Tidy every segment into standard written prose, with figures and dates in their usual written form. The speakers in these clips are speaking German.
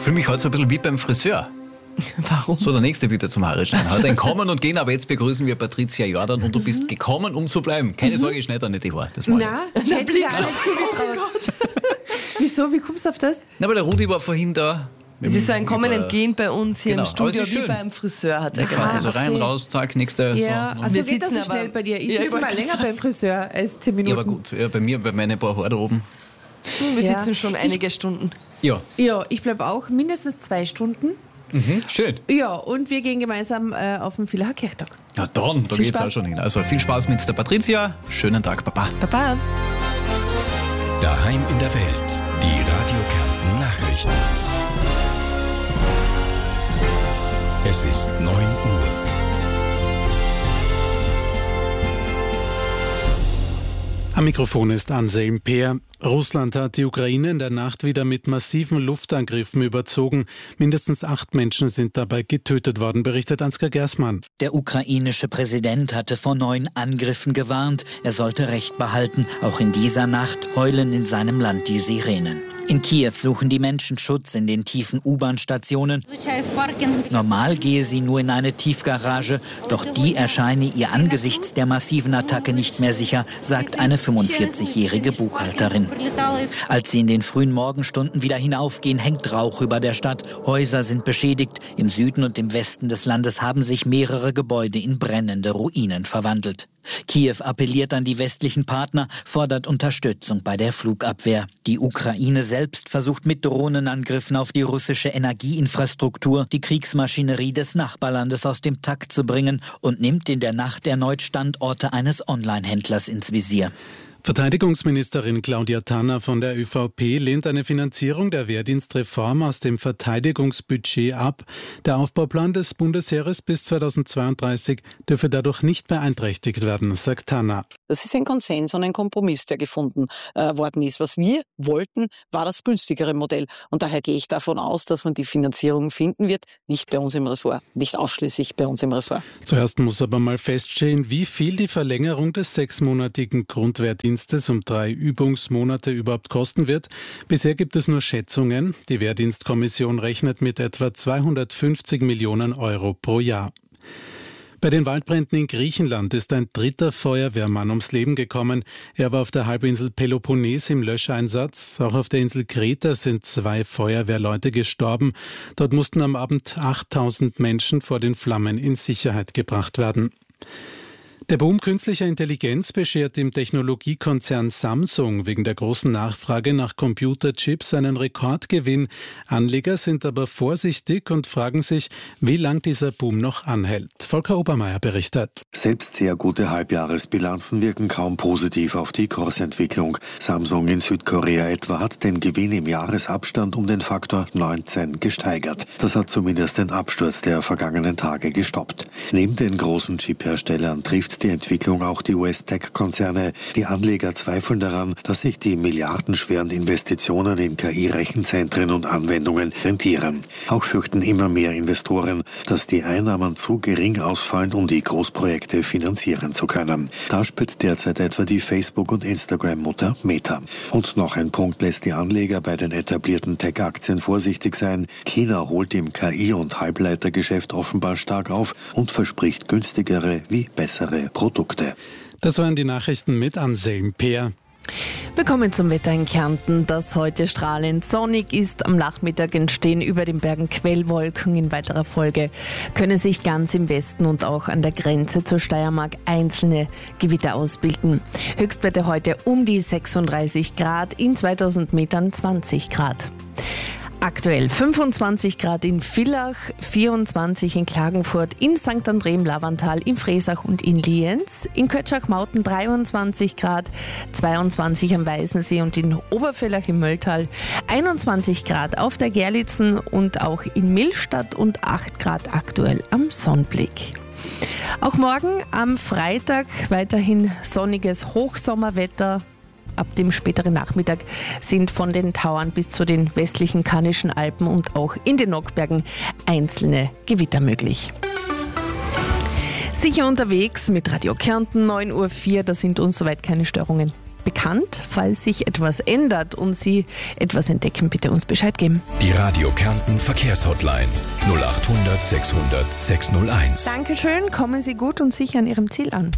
fühle mich heute so ein bisschen wie beim Friseur. Warum? So, der nächste bitte zum Haare schneiden. Hat ein Kommen und Gehen, aber jetzt begrüßen wir Patricia Jordan und du bist gekommen, um zu bleiben. Keine Sorge, ich schneide da nicht die Haare. Das Nein, ich hätte dir auch nicht zugetraut. Wieso? Wie kommst du auf das? Na, aber der Rudi war vorhin da. Es ist so ein Kommen und Gehen bei uns hier im Studio, aber wie beim Friseur, hat er Quasi gesagt. so rein, raus, zack, nächste. Ja, so. also Wir geht das so sitzen schnell aber- bei dir? Ich Ja, sitze ich mal wollte länger beim Friseur als 10 Minuten. Ja, aber gut, bei mir, bei meinen paar Haare da oben. Wir Ja. sitzen schon einige Stunden. Ja, Ja, ich bleibe auch mindestens 2 Stunden. schön. Ja, und wir gehen gemeinsam auf den Villacher Kirchtag. Ja, dann, da Viel geht's Spaß. auch schon hin. Also viel Spaß mit der Patricia. Schönen Tag, Baba. Baba. Daheim in der Welt. Die Radio Kärnten Nachrichten. Es ist 9 Uhr. Am Mikrofon ist Anselm Peer. Russland hat die Ukraine in der Nacht wieder mit massiven Luftangriffen überzogen. Mindestens 8 Menschen sind dabei getötet worden, berichtet Ansgar Gersmann. Der ukrainische Präsident hatte vor neuen Angriffen gewarnt. Er sollte Recht behalten. Auch in dieser Nacht heulen in seinem Land die Sirenen. In Kiew suchen die Menschen Schutz in den tiefen U-Bahn-Stationen. Normal gehe sie nur in eine Tiefgarage, doch die erscheine ihr angesichts der massiven Attacke nicht mehr sicher, sagt eine 45-jährige Buchhalterin. Als sie in den frühen Morgenstunden wieder hinaufgehen, hängt Rauch über der Stadt. Häuser sind beschädigt. Im Süden und im Westen des Landes haben sich mehrere Gebäude in brennende Ruinen verwandelt. Kiew appelliert an die westlichen Partner, fordert Unterstützung bei der Flugabwehr. Die Ukraine selbst versucht mit Drohnenangriffen auf die russische Energieinfrastruktur die Kriegsmaschinerie des Nachbarlandes aus dem Takt zu bringen und nimmt in der Nacht erneut Standorte eines Online-Händlers ins Visier. Verteidigungsministerin Claudia Tanner von der ÖVP lehnt eine Finanzierung der Wehrdienstreform aus dem Verteidigungsbudget ab. Der Aufbauplan des Bundesheeres bis 2032 dürfe dadurch nicht beeinträchtigt werden, sagt Tanner. Das ist ein Konsens und ein Kompromiss, der gefunden worden ist. Was wir wollten, war das günstigere Modell. Und daher gehe ich davon aus, dass man die Finanzierung finden wird, nicht bei uns im Ressort, nicht ausschließlich bei uns im Ressort. Zuerst muss aber mal feststehen, wie viel die Verlängerung des 6-monatigen Grundwehrdienstes um 3 Übungsmonate überhaupt kosten wird. Bisher gibt es nur Schätzungen. Die Wehrdienstkommission rechnet mit etwa 250 Millionen Euro pro Jahr. Bei den Waldbränden in Griechenland ist ein 3. Feuerwehrmann ums Leben gekommen. Er war auf der Halbinsel Peloponnes im Löscheinsatz. Auch auf der Insel Kreta sind 2 Feuerwehrleute gestorben. Dort mussten am Abend 8000 Menschen vor den Flammen in Sicherheit gebracht werden. Der Boom künstlicher Intelligenz beschert dem Technologiekonzern Samsung wegen der großen Nachfrage nach Computerchips einen Rekordgewinn. Anleger sind aber vorsichtig und fragen sich, wie lang dieser Boom noch anhält. Volker Obermeier berichtet. Selbst sehr gute Halbjahresbilanzen wirken kaum positiv auf die Kursentwicklung. Samsung in Südkorea etwa hat den Gewinn im Jahresabstand um den Faktor 19 gesteigert. Das hat zumindest den Absturz der vergangenen Tage gestoppt. Neben den großen Chipherstellern trifft die Entwicklung auch die US-Tech-Konzerne. Die Anleger zweifeln daran, dass sich die milliardenschweren Investitionen in KI-Rechenzentren und Anwendungen rentieren. Auch fürchten immer mehr Investoren, dass die Einnahmen zu gering ausfallen, um die Großprojekte finanzieren zu können. Da spürt derzeit etwa die Facebook- und Instagram-Mutter Meta. Und noch ein Punkt lässt die Anleger bei den etablierten Tech-Aktien vorsichtig sein. China holt im KI- und Halbleitergeschäft offenbar stark auf und verspricht günstigere wie bessere Produkte. Das waren die Nachrichten mit Anselm Peer. Willkommen zum Wetter in Kärnten, das heute strahlend sonnig ist. Am Nachmittag entstehen über den Bergen Quellwolken. In weiterer Folge können sich ganz im Westen und auch an der Grenze zur Steiermark einzelne Gewitter ausbilden. Höchstwerte heute um die 36 Grad, in 2000 Metern 20 Grad. Aktuell 25 Grad in Villach, 24 in Klagenfurt, in St. André im Lavantal, in Fresach und in Lienz, in Kötschach-Mauten 23 Grad, 22 am Weißensee und in Obervillach im Mölltal, 21 Grad auf der Gerlitzen und auch in Millstatt und 8 Grad aktuell am Sonnenblick. Auch morgen am Freitag weiterhin sonniges Hochsommerwetter. Ab dem späteren Nachmittag sind von den Tauern bis zu den westlichen Kannischen Alpen und auch in den Nockbergen einzelne Gewitter möglich. Sicher unterwegs mit Radio Kärnten 9.04 Uhr, da sind uns soweit keine Störungen. bekannt. Falls sich etwas ändert und Sie etwas entdecken, bitte uns Bescheid geben. Die Radio Kärnten Verkehrshotline 0800 600 601. Dankeschön, kommen Sie gut und sicher an Ihrem Ziel an.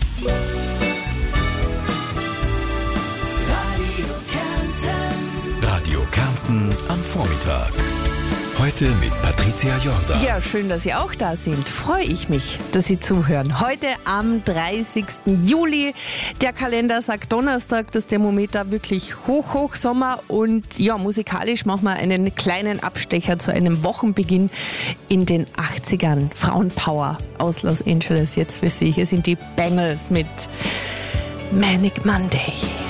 Radio Kärnten am Vormittag. Heute mit Patricia Jordan. Ja, schön, dass Sie auch da sind. Freue ich mich, dass Sie zuhören. Heute am 30. Juli. Der Kalender sagt Donnerstag, das Thermometer wirklich Hochsommer. Und ja, musikalisch machen wir einen kleinen Abstecher zu einem Wochenbeginn in den 80ern. Frauenpower aus Los Angeles jetzt für Sie. Hier sind die Bangles mit Manic Monday.